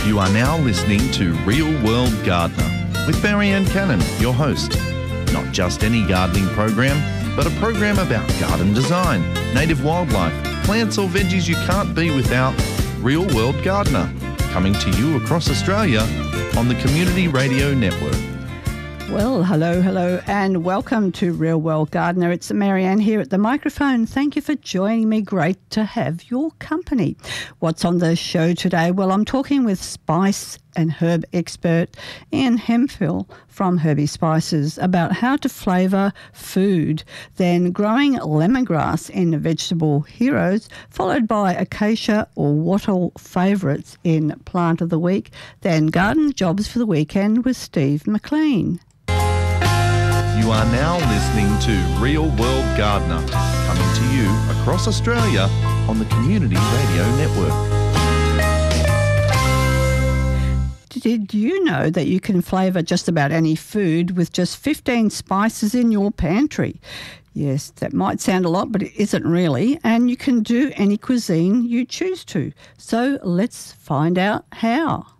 You are now listening to Real World Gardener with Marianne Cannon, your host. Not just any gardening program, but a program about garden design, native wildlife, plants or veggies you can't be without. Real World Gardener, coming to you across Australia on the Community Radio Network. Well, hello, and welcome to Real World Gardener. It's Marianne here at the microphone. Thank you for joining me. Great to have your company. What's on the show today? Well, I'm talking with spice and herb expert Ian Hemphill from Herbie Spices about how to flavour food, then growing lemongrass in Vegetable Heroes, followed by acacia or wattle favourites in Plant of the Week, then garden jobs for the weekend with Steve McLean. You are now listening to Real World Gardener, coming to you across Australia on the Community Radio Network. Did you know that you can flavour just about any food with just 15 spices in your pantry? Yes, that might sound a lot, but it isn't really, and you can do any cuisine you choose to. So let's find out how.